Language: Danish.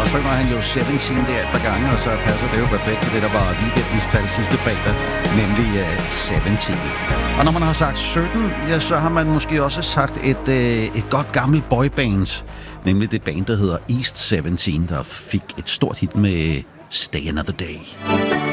så synger han jo 17 det et par gange, og så passer det jo perfekt til det, der var weekendens tal sidste fredag, nemlig 17. Og når man har sagt 17, ja, så har man måske også sagt et godt gammelt boyband, nemlig det band, der hedder East 17, der fik et stort hit med Stay Another Day.